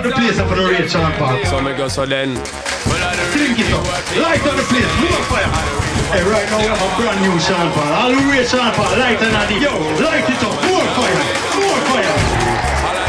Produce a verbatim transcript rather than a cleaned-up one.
up the place for the rate, Sean Paul. So me go so then. Drink it up. Light up the place. Move up fire. Hey, right now we have a brand new Sean Paul. All the way Sean Paul. Light and the yo.